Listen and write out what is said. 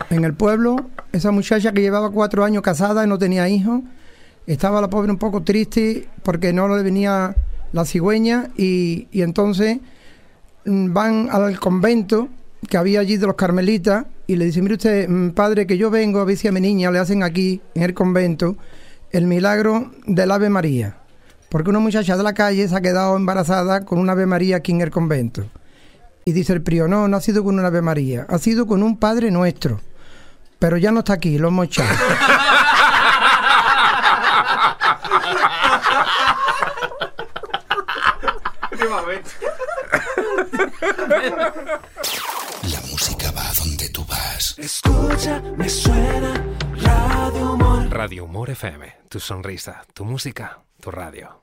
En el pueblo, esa muchacha que llevaba 4 años casada y no tenía hijos, estaba la pobre un poco triste porque no le venía la cigüeña y entonces van al convento que había allí de los carmelitas y le dicen: mire usted, padre, que yo vengo a ver si a mi niña le hacen aquí en el convento el milagro del Ave María, porque una muchacha de la calle se ha quedado embarazada con una Ave María aquí en el convento. Y dice el prior: no ha sido con una Ave María, ha sido con un Padre Nuestro, pero ya no está aquí, lo hemos echado. La música va a donde tú vas. Escucha, me suena Radio Humor. Radio Humor FM, tu sonrisa, tu música, tu radio.